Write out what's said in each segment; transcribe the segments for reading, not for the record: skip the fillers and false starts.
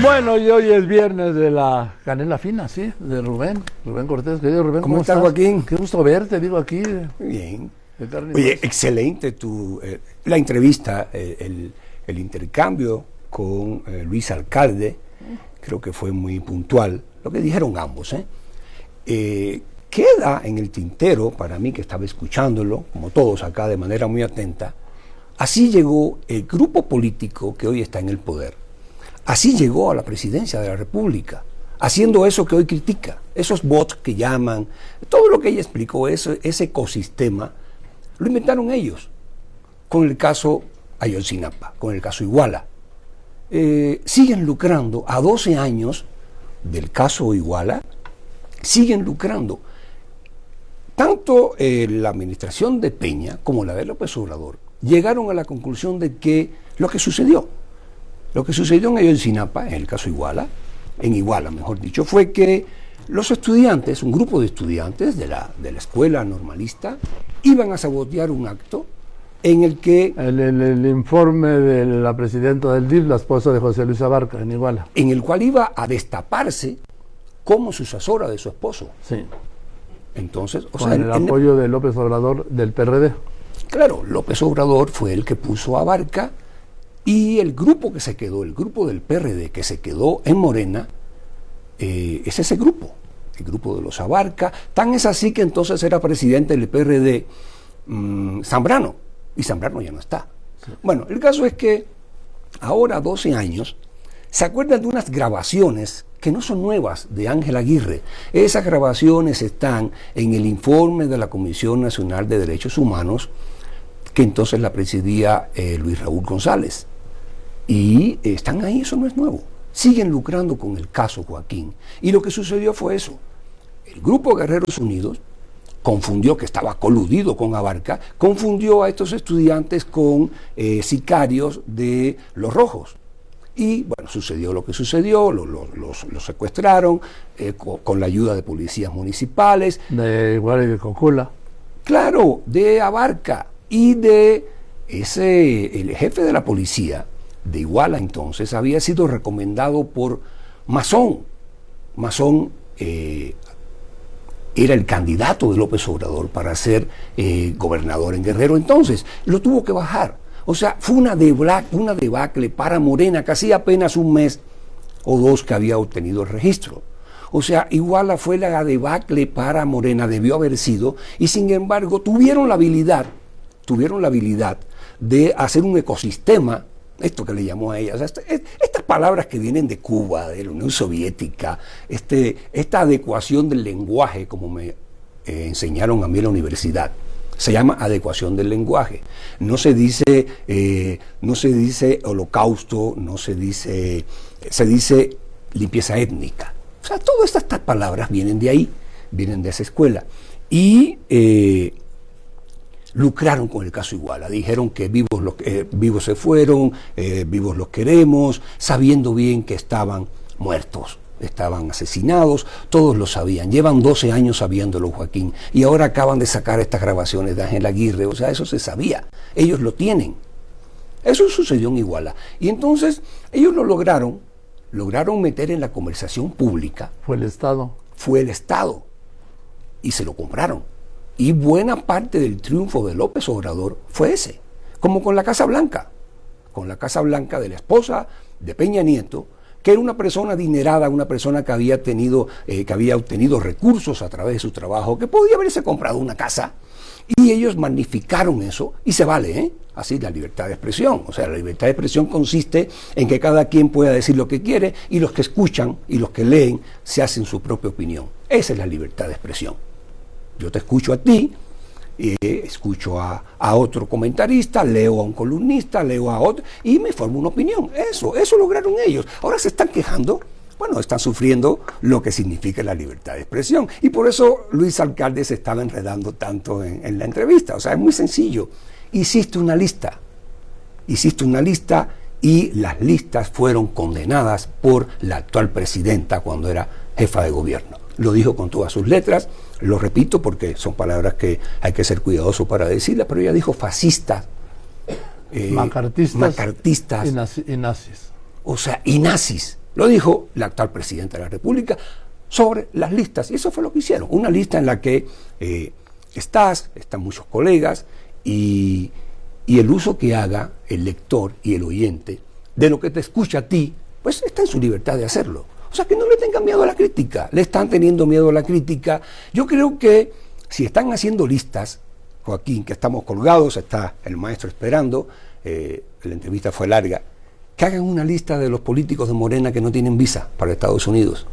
Bueno, y hoy es viernes de la canela fina, sí, de Rubén Cortés. Querido Rubén, ¿Cómo estás, Joaquín? Qué gusto verte, digo, aquí. Bien. Oye, excelente la entrevista, el intercambio con Luis Alcalde, creo que fue muy puntual, lo que dijeron ambos. Queda en el tintero, para mí que estaba escuchándolo, como todos acá de manera muy atenta, así llegó el grupo político que hoy está en el poder. Así llegó a la presidencia de la República, haciendo eso que hoy critica, esos bots que llaman, todo lo que ella explicó, ese ecosistema, lo inventaron ellos, con el caso Ayotzinapa, con el caso Iguala. Siguen lucrando a 12 años del caso Iguala, siguen lucrando. Tanto la administración de Peña como la de López Obrador llegaron a la conclusión de que lo que sucedió en Ayotzinapa, en el caso Iguala, mejor dicho, fue que los estudiantes, un grupo de estudiantes de la escuela normalista, iban a sabotear un acto en el que... El informe de la presidenta del DIF, la esposa de José Luis Abarca, en Iguala. En el cual iba a destaparse como sucesora de su esposo. Sí. Entonces, con el apoyo de López Obrador del PRD. Claro, López Obrador fue el que puso a Abarca, y el grupo que se quedó, el grupo del PRD que se quedó en Morena, es ese grupo, el grupo de los Abarca. Tan es así que entonces era presidente del PRD Zambrano, y Zambrano ya no está. Sí. Bueno, el caso es que ahora, 12 años, se acuerdan de unas grabaciones que no son nuevas, de Ángel Aguirre. Esas grabaciones están en el informe de la Comisión Nacional de Derechos Humanos, que entonces la presidía Luis Raúl González. Y están ahí, eso no es nuevo. Siguen lucrando con el caso, Joaquín. Y lo que sucedió fue eso. El grupo Guerreros Unidos confundió, que estaba coludido con Abarca, confundió a estos estudiantes con sicarios de los Rojos. Y bueno, sucedió lo que sucedió, los secuestraron con la ayuda de policías municipales. De Iguala y de Cocula. Claro, de Abarca y de el jefe de la policía de Iguala entonces había sido recomendado por Mazón. Mazón era el candidato de López Obrador para ser gobernador en Guerrero, entonces lo tuvo que bajar. O sea, fue una debacle para Morena, casi apenas un mes o dos que había obtenido el registro. O sea, Iguala fue la debacle para Morena, debió haber sido, y sin embargo tuvieron la habilidad de hacer un ecosistema, esto que le llamó a ella, o sea, estas palabras que vienen de Cuba, de la Unión Soviética, esta adecuación del lenguaje, como me enseñaron a mí en la universidad, se llama adecuación del lenguaje. No se dice holocausto, se dice limpieza étnica. O sea, todas estas palabras vienen de ahí, vienen de esa escuela. Y lucraron con el caso Iguala. Dijeron que vivos se fueron, vivos los queremos, sabiendo bien que estaban muertos, estaban asesinados, todos lo sabían. Llevan 12 años sabiéndolo, Joaquín, y ahora acaban de sacar estas grabaciones de Ángel Aguirre. O sea, eso se sabía, ellos lo tienen. Eso sucedió en Iguala. Y entonces ellos lo lograron meter en la conversación pública. Fue el Estado. Y se lo compraron. Y buena parte del triunfo de López Obrador fue ese, como con la Casa Blanca de la esposa de Peña Nieto, que era una persona adinerada, una persona que había obtenido recursos a través de su trabajo, que podía haberse comprado una casa, y ellos magnificaron eso, y se vale, así la libertad de expresión. O sea, la libertad de expresión consiste en que cada quien pueda decir lo que quiere, y los que escuchan y los que leen se hacen su propia opinión. Esa es la libertad de expresión. Yo te escucho a ti, escucho a otro comentarista, leo a un columnista, leo a otro, y me formo una opinión. Eso lograron ellos. Ahora se están quejando, bueno, están sufriendo lo que significa la libertad de expresión. Y por eso Luis Alcalde se estaba enredando tanto en la entrevista. O sea, es muy sencillo. Hiciste una lista, y las listas fueron condenadas por la actual presidenta cuando era jefa de gobierno. Lo dijo con todas sus letras. Lo repito porque son palabras que hay que ser cuidadoso para decirlas, pero ella dijo fascistas, macartistas y nazis. O sea, y nazis. Lo dijo la actual presidenta de la República sobre las listas, y eso fue lo que hicieron, una lista en la que están muchos colegas, y el uso que haga el lector y el oyente de lo que te escucha a ti, pues está en su libertad de hacerlo. O sea, que no le tengan miedo a la crítica, le están teniendo miedo a la crítica. Yo creo que si están haciendo listas, Joaquín, que estamos colgados, está el maestro esperando, la entrevista fue larga, que hagan una lista de los políticos de Morena que no tienen visa para Estados Unidos.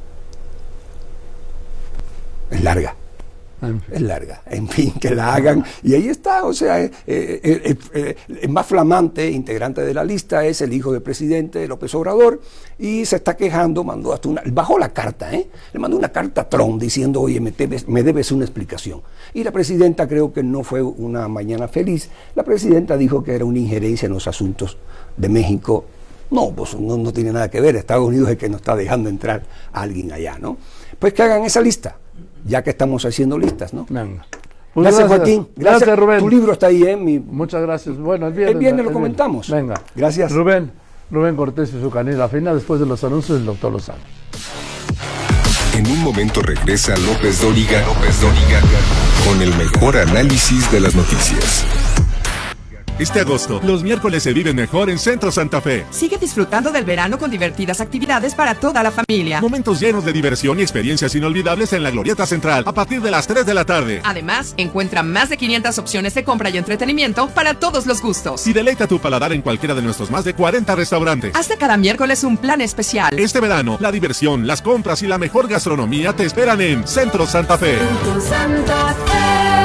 Es larga. Es larga, en fin, que la hagan, y ahí está, o sea, el más flamante integrante de la lista es el hijo del presidente López Obrador, y se está quejando, mandó hasta bajó la carta, le mandó una carta a Trump diciendo, oye, me debes una explicación, y la presidenta, creo que no fue una mañana feliz, la presidenta dijo que era una injerencia en los asuntos de México. No, pues no tiene nada que ver, Estados Unidos es el que no está dejando entrar a alguien allá, ¿no? Pues que hagan esa lista, ya que estamos haciendo listas, ¿no? Venga. Pues gracias, Joaquín. Gracias, Rubén. Tu libro está ahí, Muchas gracias. Bueno, el viernes lo comentamos. Venga. Gracias. Rubén Cortés y su canela fina, después de los anuncios del doctor Lozano. En un momento regresa López Dóriga con el mejor análisis de las noticias. Este agosto, los miércoles se viven mejor en Centro Santa Fe. Sigue disfrutando del verano con divertidas actividades para toda la familia. Momentos llenos de diversión y experiencias inolvidables en la Glorieta Central a partir de las 3 de la tarde. Además, encuentra más de 500 opciones de compra y entretenimiento para todos los gustos. Y deleita tu paladar en cualquiera de nuestros más de 40 restaurantes. Haz de cada miércoles un plan especial. Este verano, la diversión, las compras y la mejor gastronomía te esperan en Centro Santa Fe. Centro Santa Fe.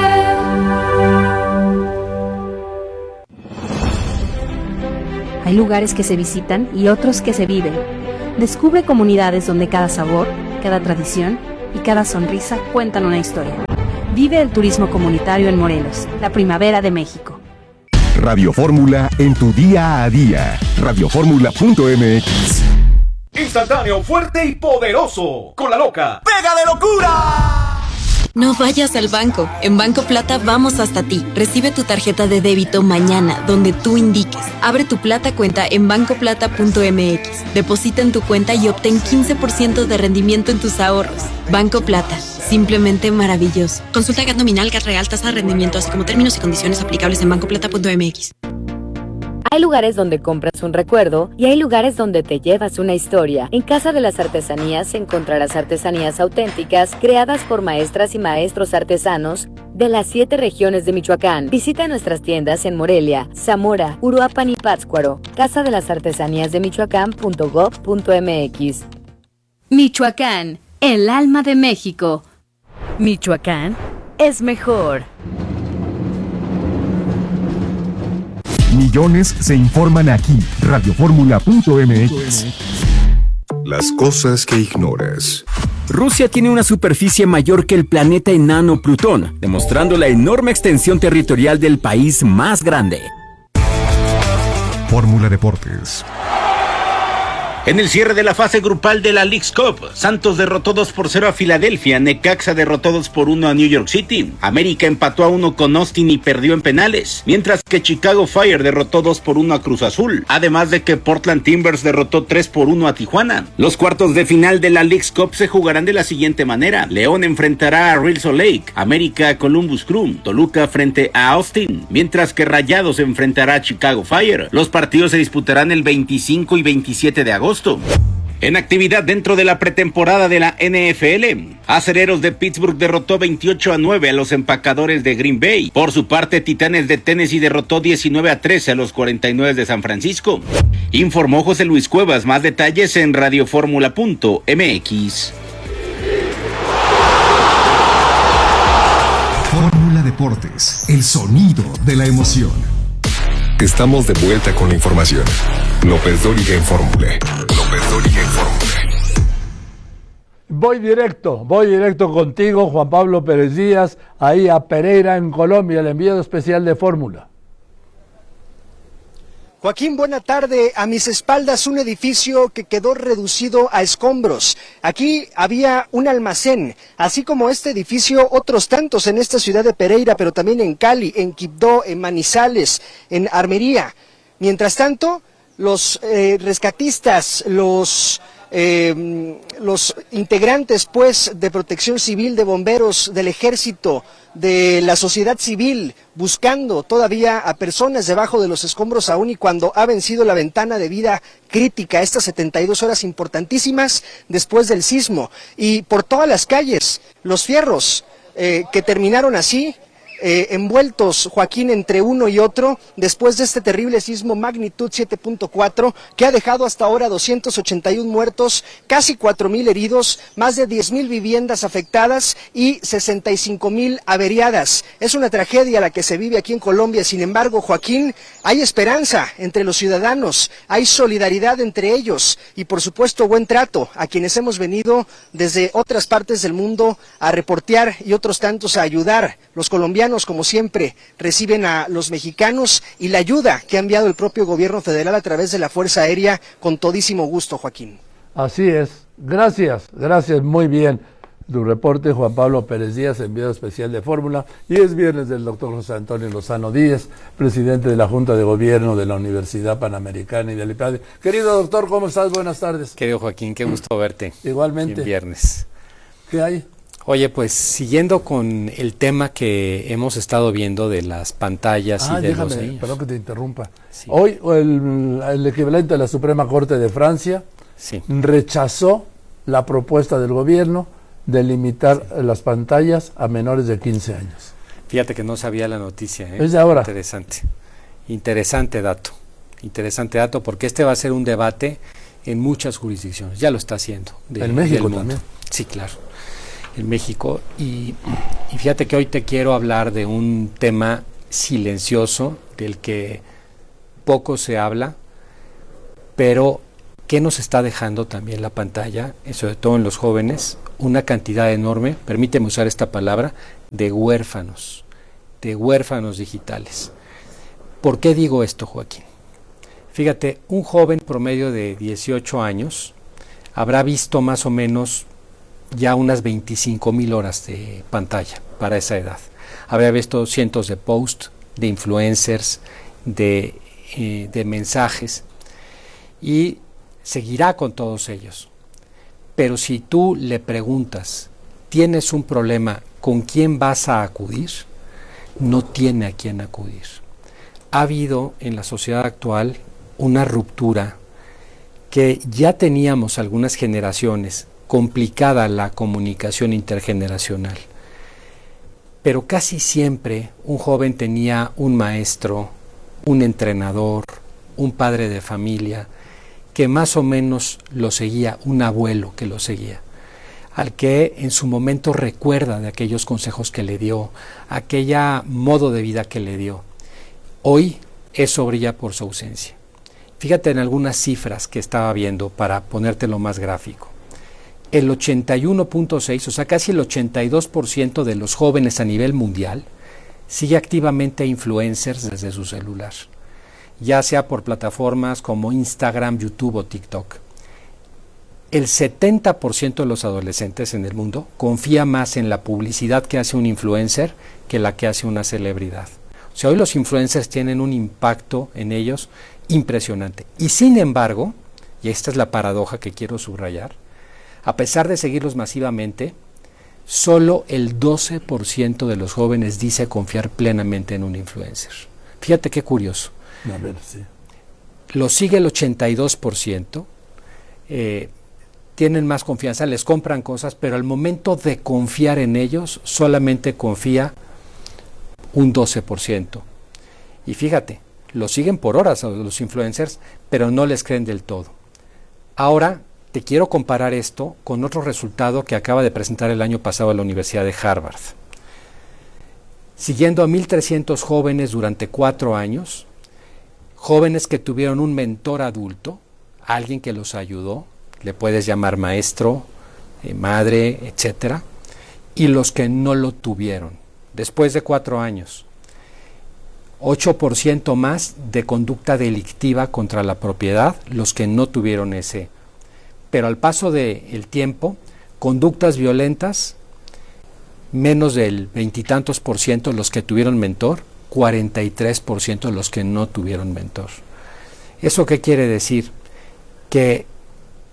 Hay lugares que se visitan y otros que se viven. Descubre comunidades donde cada sabor, cada tradición y cada sonrisa cuentan una historia. Vive el turismo comunitario en Morelos, la primavera de México. Radio Fórmula en tu día a día. Radioformula.mx. Instantáneo, fuerte y poderoso. Con la loca. ¡Pega de locura! No vayas al banco. En Banco Plata vamos hasta ti. Recibe tu tarjeta de débito mañana, donde tú indiques. Abre tu Plata cuenta en bancoplata.mx. Deposita en tu cuenta y obtén 15% de rendimiento en tus ahorros. Banco Plata. Simplemente maravilloso. Consulta GAT nominal, GAT real, tasa de rendimiento, así como términos y condiciones aplicables en bancoplata.mx. Hay lugares donde compras un recuerdo y hay lugares donde te llevas una historia. En Casa de las Artesanías encontrarás artesanías auténticas creadas por maestras y maestros artesanos de las 7 regiones de Michoacán. Visita nuestras tiendas en Morelia, Zamora, Uruapan y Pátzcuaro. Casa de las Artesanías de Michoacán.gov.mx. Michoacán, el alma de México. Michoacán es mejor. Millones se informan aquí. Radioformula.mx. Las cosas que ignoras. Rusia tiene una superficie mayor que el planeta enano Plutón, demostrando la enorme extensión territorial del país más grande. Fórmula Deportes. En el cierre de la fase grupal de la Leagues Cup, Santos derrotó 2-0 a Filadelfia, Necaxa derrotó 2-1 a New York City, América empató a 1 con Austin y perdió en penales, mientras que Chicago Fire derrotó 2-1 a Cruz Azul, además de que Portland Timbers derrotó 3-1 a Tijuana. Los cuartos de final de la Leagues Cup se jugarán de la siguiente manera: León enfrentará a Real Salt Lake, América a Columbus Crew, Toluca frente a Austin, mientras que Rayados enfrentará a Chicago Fire. Los partidos se disputarán el 25 y 27 de agosto. En actividad dentro de la pretemporada de la NFL, Acereros de Pittsburgh derrotó 28-9 a los Empacadores de Green Bay. Por su parte, Titanes de Tennessee derrotó 19-13 a los 49 de San Francisco. Informó José Luis Cuevas. Más detalles en radioformula.mx. Fórmula Deportes, el sonido de la emoción. Estamos de vuelta con la información. López Dóriga en Fórmula. Voy directo contigo, Juan Pablo Pérez Díaz, ahí a Pereira, en Colombia, el enviado especial de Fórmula. Joaquín, buena tarde. A mis espaldas un edificio que quedó reducido a escombros. Aquí había un almacén, así como este edificio, otros tantos en esta ciudad de Pereira, pero también en Cali, en Quibdó, en Manizales, en Armería. Mientras tanto, los rescatistas, los los integrantes pues de Protección Civil, de bomberos, del ejército, de la sociedad civil, buscando todavía a personas debajo de los escombros aún y cuando ha vencido la ventana de vida crítica, estas 72 horas importantísimas después del sismo. Y por todas las calles, los fierros que terminaron así, envueltos, Joaquín, entre uno y otro, después de este terrible sismo magnitud 7.4, que ha dejado hasta ahora 281 muertos, casi 4,000 heridos, más de 10,000 viviendas afectadas y 65,000 averiadas. Es una tragedia la que se vive aquí en Colombia. Sin embargo, Joaquín, hay esperanza entre los ciudadanos, hay solidaridad entre ellos y, por supuesto, buen trato a quienes hemos venido desde otras partes del mundo a reportear y otros tantos a ayudar. Los colombianos, como siempre, reciben a los mexicanos y la ayuda que ha enviado el propio gobierno federal a través de la Fuerza Aérea con todísimo gusto, Joaquín. Así es. Gracias, muy bien. Tu reporte, Juan Pablo Pérez Díaz, enviado especial de Fórmula. Y es viernes del doctor José Antonio Lozano Díez, presidente de la Junta de Gobierno de la Universidad Panamericana y del IPADE. Querido doctor, ¿cómo estás? Buenas tardes. Querido Joaquín, qué gusto verte. Igualmente. Bien viernes. ¿Qué hay? Oye, pues siguiendo con el tema que hemos estado viendo de las pantallas y de los niños. Perdón que te interrumpa. Sí. Hoy el equivalente de la Suprema Corte de Francia rechazó la propuesta del gobierno de limitar las pantallas a menores de 15 años. Fíjate que no sabía la noticia. Es de ahora. Interesante dato, porque este va a ser un debate en muchas jurisdicciones. Ya lo está haciendo. En México también. Sí, claro. En México, y fíjate que hoy te quiero hablar de un tema silencioso del que poco se habla, pero que nos está dejando también la pantalla, sobre todo en los jóvenes, una cantidad enorme, permíteme usar esta palabra, de huérfanos digitales. ¿Por qué digo esto, Joaquín? Fíjate, un joven promedio de 18 años habrá visto más o menos ya unas 25,000 horas de pantalla para esa edad. Habrá visto cientos de posts, de influencers, de mensajes, y seguirá con todos ellos. Pero si tú le preguntas, ¿tienes un problema? ¿Con quién vas a acudir? No tiene a quién acudir. Ha habido en la sociedad actual una ruptura que ya teníamos algunas generaciones, complicada la comunicación intergeneracional, pero casi siempre un joven tenía un maestro, un entrenador, un padre de familia que más o menos lo seguía, un abuelo que lo seguía, al que en su momento recuerda de aquellos consejos que le dio, aquella modo de vida que le dio. Hoy eso brilla por su ausencia. Fíjate en algunas cifras que estaba viendo para ponértelo más gráfico. El 81.6, o sea, casi el 82% de los jóvenes a nivel mundial sigue activamente influencers desde su celular, ya sea por plataformas como Instagram, YouTube o TikTok. El 70% de los adolescentes en el mundo confía más en la publicidad que hace un influencer que la que hace una celebridad. O sea, hoy los influencers tienen un impacto en ellos impresionante. Y sin embargo, y esta es la paradoja que quiero subrayar, a pesar de seguirlos masivamente, solo el 12% de los jóvenes dice confiar plenamente en un influencer. Fíjate qué curioso. A ver, sí. Lo sigue el 82%, tienen más confianza, les compran cosas, pero al momento de confiar en ellos, solamente confía un 12%. Y fíjate, lo siguen por horas a los influencers, pero no les creen del todo. Ahora, te quiero comparar esto con otro resultado que acaba de presentar el año pasado la Universidad de Harvard. Siguiendo a 1,300 jóvenes durante 4 años, jóvenes que tuvieron un mentor adulto, alguien que los ayudó, le puedes llamar maestro, madre, etcétera, y los que no lo tuvieron. Después de 4 años, 8% más de conducta delictiva contra la propiedad, los que no tuvieron ese. Pero al paso del tiempo, conductas violentas, menos del 20 y tantos % los que tuvieron mentor, 43% los que no tuvieron mentor. ¿Eso qué quiere decir? Que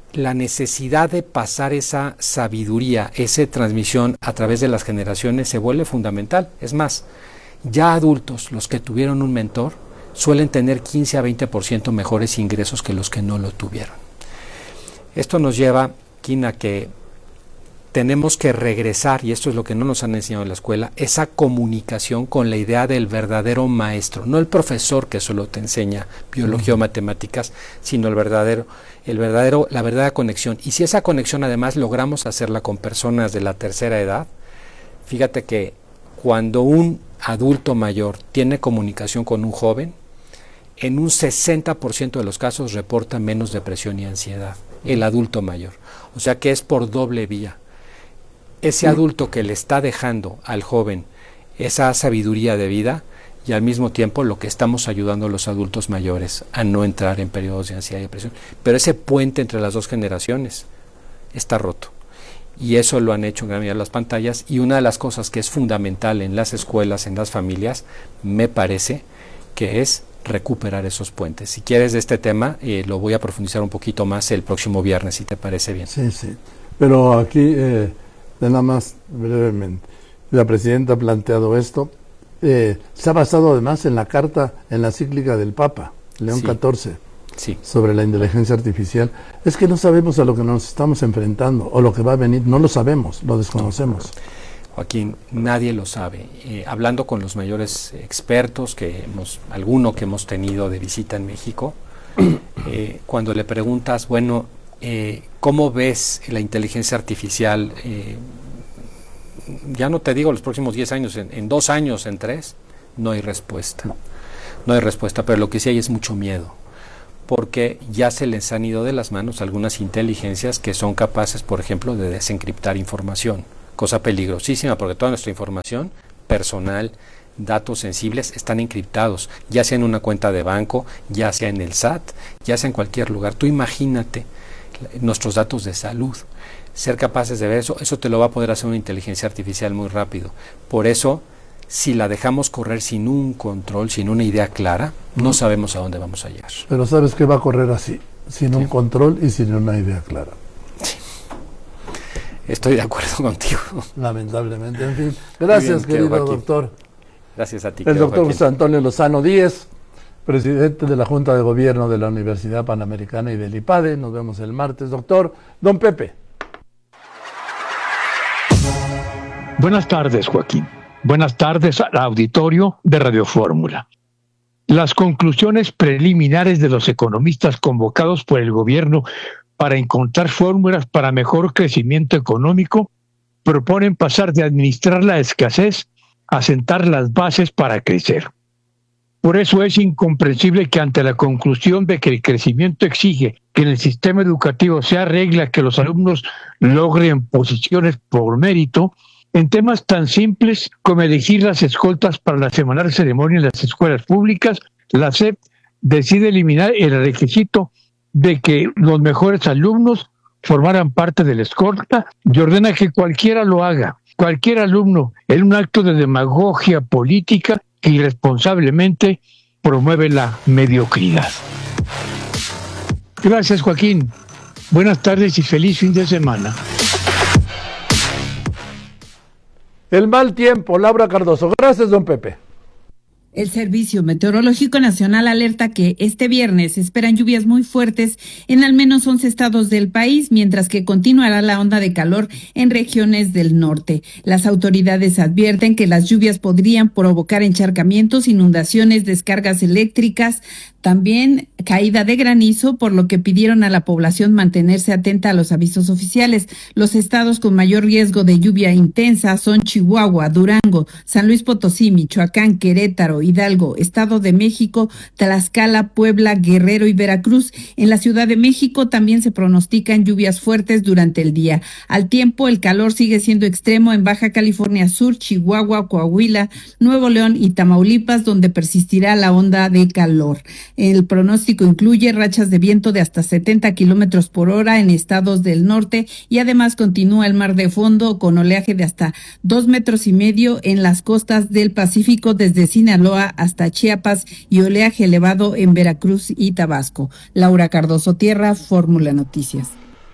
la necesidad de pasar esa sabiduría, esa transmisión a través de las generaciones se vuelve fundamental. Es más, ya adultos, los que tuvieron un mentor, suelen tener 15 a 20% mejores ingresos que los que no lo tuvieron. Esto nos lleva, Kim, a que tenemos que regresar, y esto es lo que no nos han enseñado en la escuela, esa comunicación con la idea del verdadero maestro, no el profesor que solo te enseña biología o matemáticas, sino la verdadera conexión. Y si esa conexión además logramos hacerla con personas de la tercera edad, fíjate que cuando un adulto mayor tiene comunicación con un joven, en un 60% de los casos reporta menos depresión y ansiedad, el adulto mayor. O sea que es por doble vía. Ese adulto que le está dejando al joven esa sabiduría de vida, y al mismo tiempo lo que estamos ayudando a los adultos mayores a no entrar en periodos de ansiedad y depresión. Pero ese puente entre las dos generaciones está roto. Y eso lo han hecho en gran medida las pantallas, y una de las cosas que es fundamental en las escuelas, en las familias, me parece que es recuperar esos puentes. Si quieres de este tema, lo voy a profundizar un poquito más el próximo viernes, si te parece bien. Sí, sí. Pero aquí, nada más brevemente, la presidenta ha planteado esto. Se ha basado además en la carta, en la encíclica del Papa, León XIV, sobre la inteligencia artificial. Es que no sabemos a lo que nos estamos enfrentando, o lo que va a venir, no lo sabemos, lo desconocemos. Joaquín, nadie lo sabe. Hablando con los mayores expertos, alguno que hemos tenido de visita en México, cuando le preguntas, bueno, ¿cómo ves la inteligencia artificial? Ya no te digo los próximos 10 años, en 2 años, en 3, no hay respuesta. No hay respuesta, pero lo que sí hay es mucho miedo, porque ya se les han ido de las manos algunas inteligencias que son capaces, por ejemplo, de desencriptar información, cosa peligrosísima, porque toda nuestra información personal, datos sensibles, están encriptados, ya sea en una cuenta de banco, ya sea en el SAT, ya sea en cualquier lugar. Tú imagínate nuestros datos de salud. Ser capaces de ver eso te lo va a poder hacer una inteligencia artificial muy rápido. Por eso, si la dejamos correr sin un control, sin una idea clara, no sabemos a dónde vamos a llegar. Pero sabes que va a correr así, sin un control y sin una idea clara. Sí. Estoy de acuerdo contigo. Lamentablemente, en fin. Gracias, querido doctor. Gracias a ti. El doctor José Antonio Lozano Díez, presidente de la Junta de Gobierno de la Universidad Panamericana y del IPADE. Nos vemos el martes, doctor. Don Pepe. Buenas tardes, Joaquín. Buenas tardes al auditorio de Radio Fórmula. Las conclusiones preliminares de los economistas convocados por el gobierno para encontrar fórmulas para mejor crecimiento económico proponen pasar de administrar la escasez a sentar las bases para crecer. Por eso es incomprensible que ante la conclusión de que el crecimiento exige que en el sistema educativo sea regla que los alumnos logren posiciones por mérito, en temas tan simples como elegir las escoltas para la semanal ceremonia en las escuelas públicas, la SEP decide eliminar el requisito de que los mejores alumnos formaran parte de la escolta y ordena que cualquiera lo haga, cualquier alumno, en un acto de demagogia política que irresponsablemente promueve la mediocridad. Gracias, Joaquín. Buenas tardes y feliz fin de semana. El mal tiempo, Laura Cardoso. Gracias, don Pepe. El Servicio Meteorológico Nacional alerta que este viernes se esperan lluvias muy fuertes en al menos 11 estados del país, mientras que continuará la onda de calor en regiones del norte. Las autoridades advierten que las lluvias podrían provocar encharcamientos, inundaciones, descargas eléctricas, también caída de granizo, por lo que pidieron a la población mantenerse atenta a los avisos oficiales. Los estados con mayor riesgo de lluvia intensa son Chihuahua, Durango, San Luis Potosí, Michoacán, Querétaro, Hidalgo, Estado de México, Tlaxcala, Puebla, Guerrero y Veracruz. En la Ciudad de México también se pronostican lluvias fuertes durante el día. Al tiempo, el calor sigue siendo extremo en Baja California Sur, Chihuahua, Coahuila, Nuevo León y Tamaulipas, donde persistirá la onda de calor. El pronóstico incluye rachas de viento de hasta 70 kilómetros por hora en estados del norte y además continúa el mar de fondo con oleaje de hasta 2,5 metros en las costas del Pacífico desde Sinaloa hasta Chiapas y oleaje elevado en Veracruz y Tabasco. Laura Cardoso Tierra, Fórmula Noticias.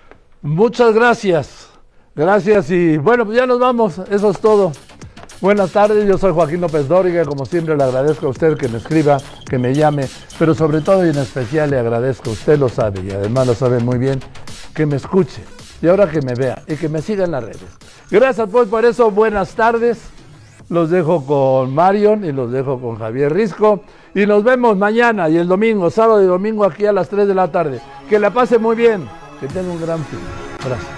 Muchas gracias. Gracias y bueno, pues ya nos vamos. Eso es todo. Buenas tardes, yo soy Joaquín López Dóriga. Como siempre le agradezco a usted que me escriba, que me llame, pero sobre todo y en especial le agradezco, usted lo sabe y además lo sabe muy bien, que me escuche y ahora que me vea y que me siga en las redes. Gracias pues por eso, buenas tardes. Los dejo con Marion y los dejo con Javier Risco y nos vemos mañana y el domingo, sábado y domingo aquí a las 3 de la tarde. Que la pase muy bien, que tenga un gran fin. Gracias.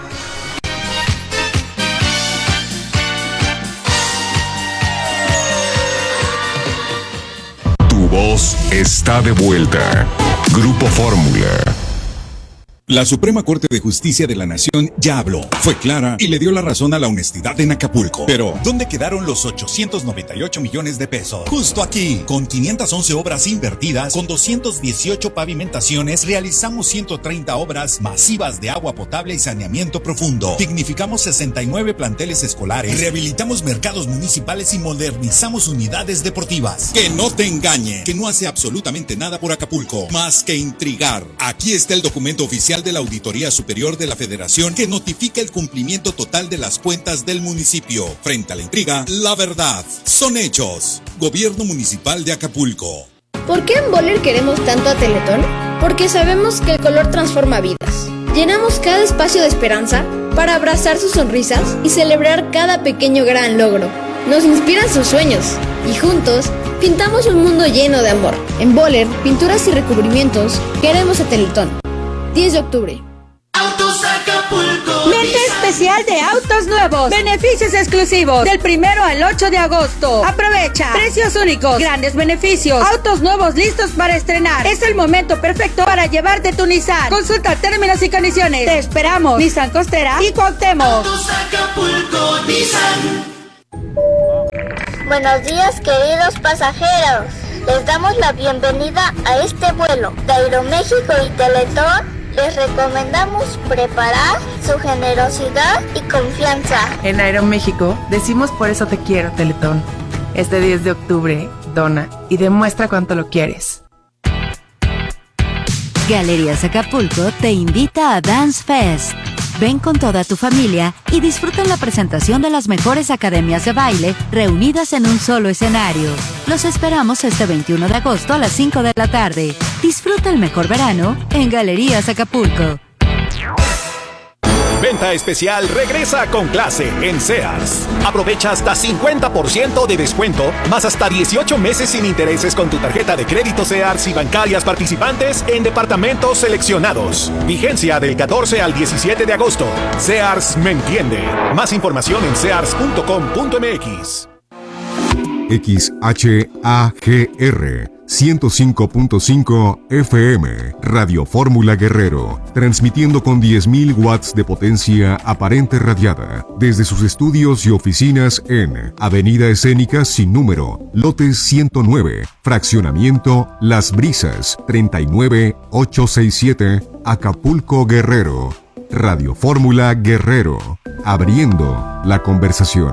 Tu voz está de vuelta. Grupo Fórmula. La Suprema Corte de Justicia de la Nación ya habló, fue clara y le dio la razón a la honestidad en Acapulco. Pero, ¿dónde quedaron los 898 millones de pesos? Justo aquí, con 511 obras invertidas, con 218 pavimentaciones, realizamos 130 obras masivas de agua potable y saneamiento profundo. Dignificamos 69 planteles escolares, rehabilitamos mercados municipales y modernizamos unidades deportivas. Que no te engañen, que no hace absolutamente nada por Acapulco, más que intrigar. Aquí está el documento oficial de la Auditoría Superior de la Federación que notifica el cumplimiento total de las cuentas del municipio. Frente a la intriga, la verdad son hechos. Gobierno Municipal de Acapulco. ¿Por qué en Boller queremos tanto a Teletón? Porque sabemos que el color transforma vidas. Llenamos cada espacio de esperanza para abrazar sus sonrisas y celebrar cada pequeño gran logro. Nos inspiran sus sueños y juntos pintamos un mundo lleno de amor. En Boller, pinturas y recubrimientos, queremos a Teletón. 10 de octubre. Autos Acapulco. Mente especial de autos nuevos. Beneficios exclusivos. Del 1 al 8 de agosto. Aprovecha. Precios únicos. Grandes beneficios. Autos nuevos listos para estrenar. Es el momento perfecto para llevarte tu Nissan. Consulta términos y condiciones. Te esperamos. Nissan Costera y Cuauhtémoc. Autos Acapulco, Nissan. Buenos días, queridos pasajeros. Les damos la bienvenida a este vuelo de Aeroméxico y Teletón. Les recomendamos preparar su generosidad y confianza. En Aeroméxico decimos por eso te quiero, Teletón. Este 10 de octubre, dona y demuestra cuánto lo quieres. Galerías Acapulco te invita a Dance Fest. Ven con toda tu familia y disfruta la presentación de las mejores academias de baile reunidas en un solo escenario. Los esperamos este 21 de agosto a las 5 de la tarde. Disfruta el mejor verano en Galerías Acapulco. Venta especial regresa con clase en Sears. Aprovecha hasta 50% de descuento, más hasta 18 meses sin intereses con tu tarjeta de crédito Sears y bancarias participantes en departamentos seleccionados. Vigencia del 14 al 17 de agosto. Sears me entiende. Más información en sears.com.mx. XHAGR 105.5 FM, Radio Fórmula Guerrero, transmitiendo con 10.000 watts de potencia aparente radiada, desde sus estudios y oficinas en Avenida Escénica sin número, lote 109, fraccionamiento Las Brisas, 39867, Acapulco, Guerrero. Radio Fórmula Guerrero, abriendo la conversación.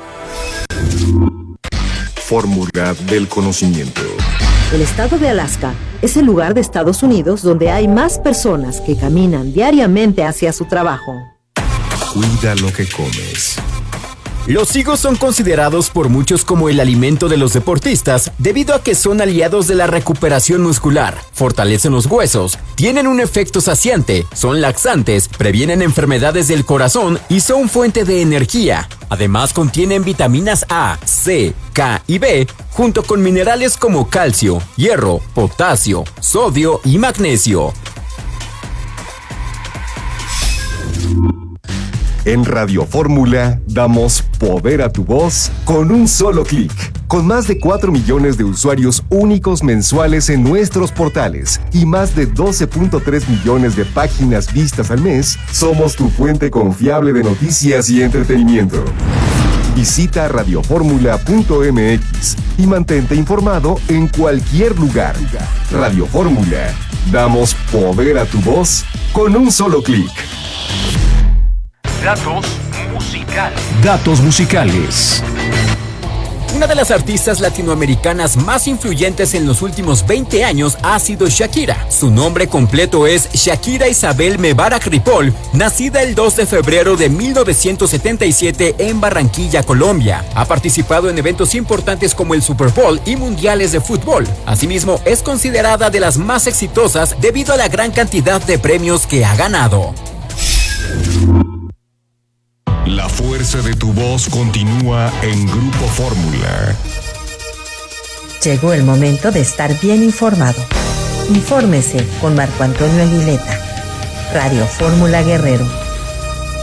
Fórmula del conocimiento. El estado de Alaska es el lugar de Estados Unidos donde hay más personas que caminan diariamente hacia su trabajo. Cuida lo que comes. Los higos son considerados por muchos como el alimento de los deportistas debido a que son aliados de la recuperación muscular, fortalecen los huesos, tienen un efecto saciante, son laxantes, previenen enfermedades del corazón y son fuente de energía. Además contienen vitaminas A, C, K y B, junto con minerales como calcio, hierro, potasio, sodio y magnesio. En Radio Fórmula damos poder a tu voz con un solo clic. Con más de 4 millones de usuarios únicos mensuales en nuestros portales y más de 12.3 millones de páginas vistas al mes, somos tu fuente confiable de noticias y entretenimiento. Visita radioformula.mx y mantente informado en cualquier lugar. Radio Fórmula. Damos poder a tu voz con un solo clic. Datos musicales. Datos musicales. Una de las artistas latinoamericanas más influyentes en los últimos 20 años ha sido Shakira. Su nombre completo es Shakira Isabel Mebarak Ripoll, nacida el 2 de febrero de 1977 en Barranquilla, Colombia. Ha participado en eventos importantes como el Super Bowl y mundiales de fútbol. Asimismo, es considerada de las más exitosas debido a la gran cantidad de premios que ha ganado. La fuerza de tu voz continúa en Grupo Fórmula. Llegó el momento de estar bien informado. Infórmese con Marco Antonio Aguileta. Radio Fórmula Guerrero.